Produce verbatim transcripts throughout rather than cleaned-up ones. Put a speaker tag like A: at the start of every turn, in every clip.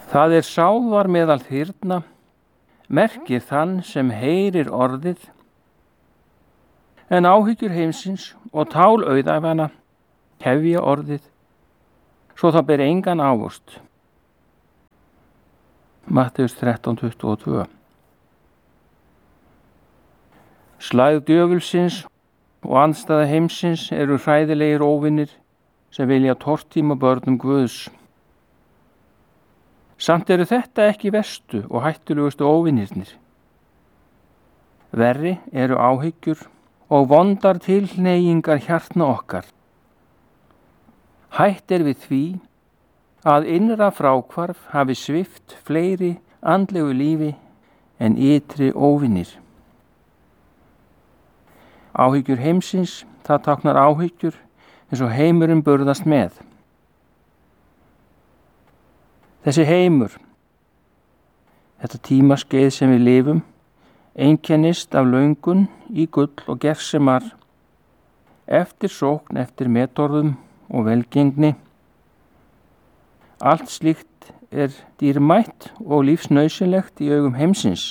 A: Það er sáðvar meðal þyrna, merkir þann sem heyrir orðið, en áhyggjur heimsins og tál auðæfana hefja orðið, svo það ber engan ávöxt. Mattheus þrettán tuttugu og tvö. Slægð djöfulsins og andstæða heimsins eru hræðilegir óvinir sem vilja tortíma börnum Guðs. Samt eru þetta ekki verstu og hættulegustu óvinirnir. Verri eru áhyggjur og vondar tilhneigingar hjartna okkar. Hætt er við því að innra fráhvarf hafi svipt fleiri andlegu lífi en ytri óvinir. Áhyggjur heimsins, það táknar áhyggjur eins og heimurinn burðast með. Þessi heimur, þetta tímaskeið sem við lifum, einkennist af löngun í gull og gersemar, eftir sókn eftir metorðum og velgengni. Allt slíkt er dýrmætt og lífsnauðsynlegt í augum heimsins.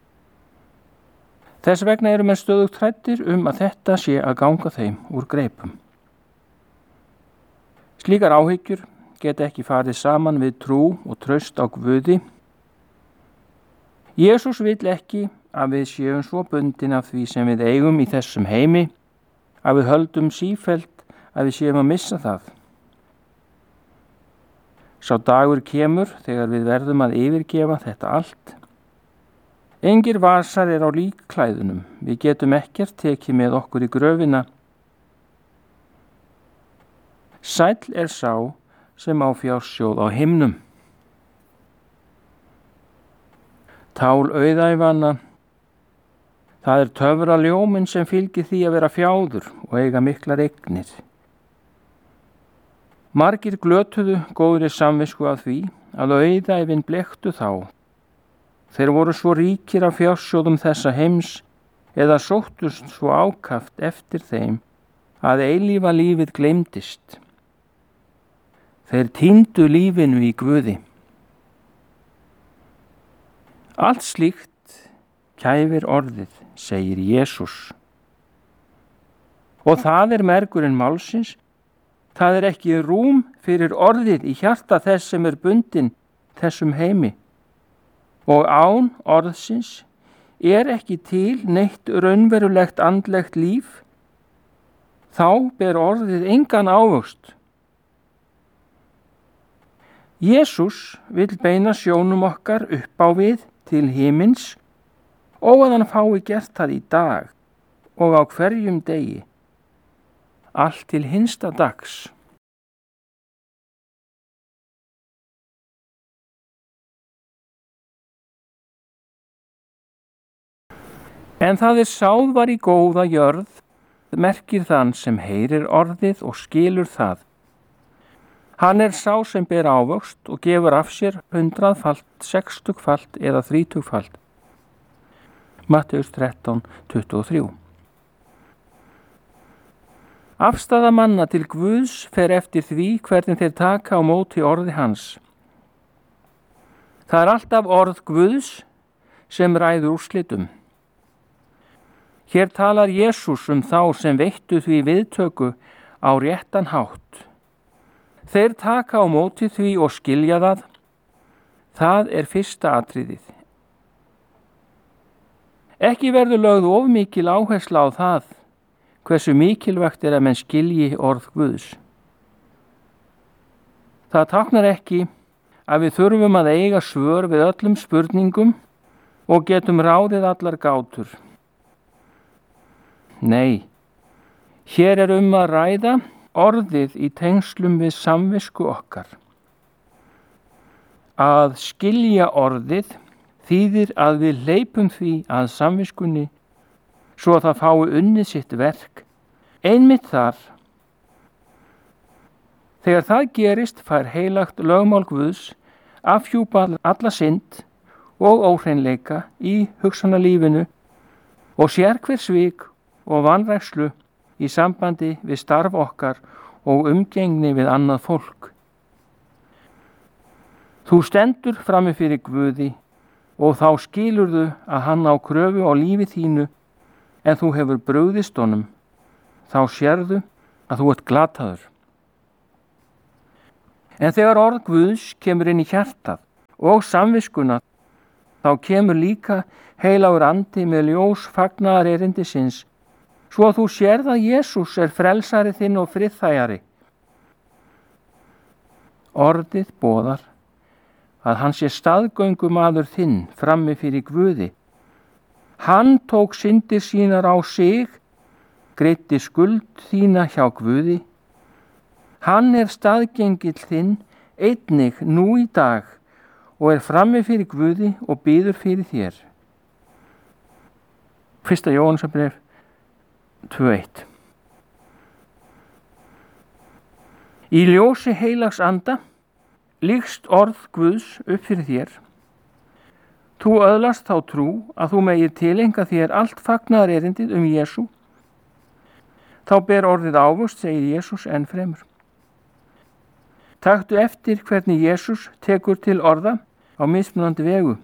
A: Þess vegna eru menn stöðugt hræddir um að þetta sé að ganga þeim úr greipum. Slíkar áhyggjur geta ekki farið saman við trú og traust á Guði. Jesús vill ekki að við séum svo bundin af því sem við eigum í þessum heimi, að við höldum sífellt að við séum að missa það. Sá dagur kemur þegar við verðum að yfirgefa þetta allt. Engir vasar er á líkklæðunum, við getum ekkert tekið með okkur í gröfina. Sæll er sá sem á fjársjóð á himnum. Tál auðæfana, það er töfraljóminn sem fylgir því að vera fjáður og eiga miklar eignir. Margir glötuðu góðri samvisku af því að auðæfin blektu þá. Þeir voru svo ríkir af fjársjóðum þessa heims eða sóttust svo ákaft eftir þeim að eilífa lífið gleymdist. Þeir týndu lífinu í Guði. Allt slíkt kæfir orðið, segir Jesús. Og það er mergurinn málsins. Það er ekki rúm fyrir orðið í hjarta þess sem er bundinn þessum heimi. Og án orðsins er ekki til neitt raunverulegt andlegt líf. Þá ber orðið engan ávöxt. Jesús vill beina sjónum okkar upp á við til himins og að hann fái gert það í dag og á hverjum degi, allt til hinsta dags. En það er sáðvar í góða jörð, merkir þann sem heyrir orðið og skilur það. Hann er sá sem ber ávöxt og gefur af sér hundraðfalt, sextugfalt eða þrítugfalt. Mattheus þrettán tuttugu og þrjú. Afstaða manna til Guðs fer eftir því hvernig þeir taka á móti orði hans. Það er alltaf orð Guðs sem ræður úrslitum. Hér talar Jesús um þá sem veittu því viðtöku á réttan hátt. Þeir taka á móti því og skilja það. Það er fyrsta atriðið. Ekki verður lögð of mikil áhersla á það, hversu mikilvægt er að menn skilji orð Guðs. Það táknar ekki að við þurfum að eiga svör við öllum spurningum og getum ráðið allar gátur. Nei, hér er um að ræða orðið í tengslum við samvisku okkar. Að skilja orðið þýðir að við hleypum því að samviskunni svo að það fái unnið sitt verk einmitt þar. Þegar það gerist fær heilagt lögmál Guðs afhjúpa alla synd og óhreinleika í hugsanalífinu og sér hver svik og vanrækslu í sambandi við starf okkar og umgengni við annað fólk. Þú stendur frammi fyrir Guði og þá skilurðu að hann á kröfu á lífi þínu en þú hefur brugðist honum. Þá sérðu að þú ert glataður. En þegar orð Guðs kemur inn í hjartað og samviskuna, þá kemur líka heilagur andi með ljós fagnaðar erindisins, svo að þú sérð að Jesús er frelsari þinn og friðþægari. Orðið boðar að hann sé staðgöngumaður þinn frammi fyrir Guði. Hann tók syndir sínar á sig, greiddi skuld þína hjá Guði. Hann er staðgengill þinn einnig nú í dag og er frammi fyrir Guði og biður fyrir þér. Fyrsta Jóhannesarbréf tvö eitt. Í ljósi heilags anda líkst orð Guðs upp fyrir þér. Þú öðlast þá trú að þú megir tileinka þér allt fagnaðar erindið um Jesú. Þá ber orðið ávöxt, segir Jesús enn fremur. Taktu eftir hvernig Jesús tekur til orða á mismunandi vegu.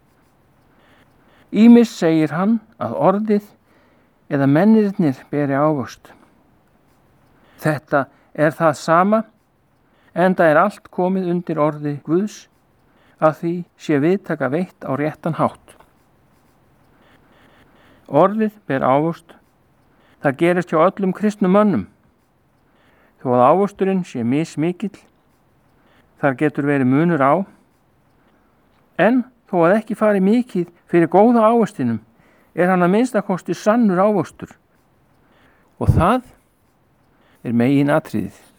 A: Ýmis segir hann að orðið eða mennirnir beri ávöxt. Þetta er það sama, enda er allt komið undir orði Guðs, að því sé viðtaka veitt á réttan hátt. Orðið ber ávöxt. Það gerist hjá öllum kristnum mönnum. Þó að ávöxturinn sé mismikill, þar getur verið munur á, en þó að ekki fari mikið fyrir góða ávöxtinum, er hann að minnstakosti sannur ávöxtur. Og það er megin atriðið.